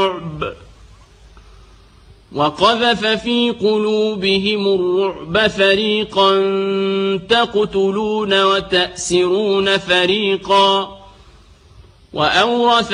الرعب وقذف في قلوبهم الرعب فريقا تقتلون وتأسرون فريقا وأورث